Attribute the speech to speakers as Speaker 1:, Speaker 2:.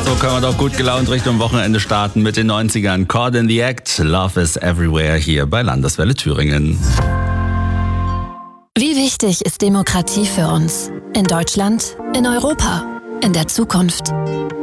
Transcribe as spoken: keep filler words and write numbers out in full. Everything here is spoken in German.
Speaker 1: So können wir doch gut gelaunt Richtung Wochenende starten mit den neunzigern. Caught in the Act, Love is Everywhere hier bei Landeswelle Thüringen.
Speaker 2: Wie wichtig ist Demokratie für uns? In Deutschland, in Europa, in der Zukunft?